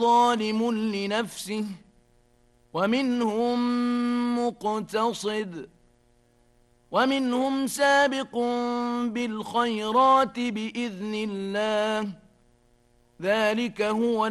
ظالم لنفسه ومنهم مقتصد ومنهم سابق بالخيرات بإذن الله ذلك هو